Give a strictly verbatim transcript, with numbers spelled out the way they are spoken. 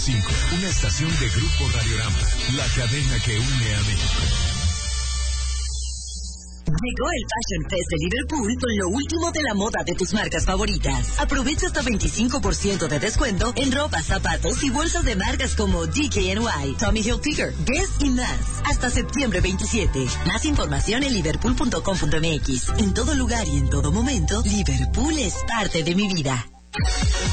cinco, una estación de Grupo Radiorama, la cadena que une a México. Llegó el Fashion Fest de Liverpool con lo último de la moda de tus marcas favoritas. Aprovecha hasta veinticinco por ciento de descuento en ropa, zapatos y bolsas de marcas como D K N Y, Tommy Hilfiger, Guess y más. Hasta septiembre veintisiete. Más información en liverpool punto com punto m x. En todo lugar y en todo momento, Liverpool es parte de mi vida.